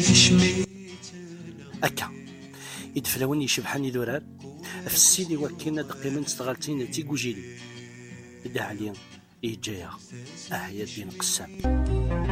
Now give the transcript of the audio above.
أكا يدفلون يشبحني ذرار في السيدي وكينا دقيمن استغالتين تيكوجيلي دا عليا يجايا أهيا الدين قسام.